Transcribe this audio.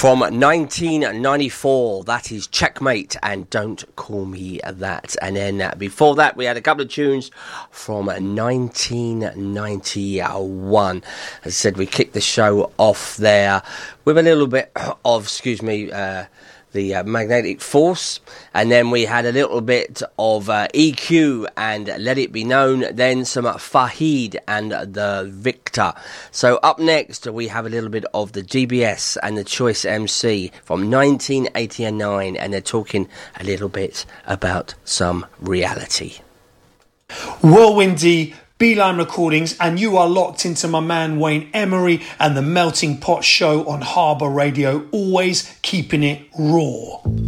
From 1994, that is Checkmate and Don't Call Me That. And then before that, we had a couple of tunes from 1991. As I said, we kicked the show off there with a little bit of, the Magnetic Force, and then we had a little bit of EQ and Let It Be Known, then some Fahid and the Victor. So up next we have a little bit of the GBS and the Choice MC from 1989, and they're talking a little bit about some reality. Whirlwindy, Beeline Recordings, and you are locked into my man Wayne Emery and the Melting Pot Show on Harbour Radio, always keeping it raw.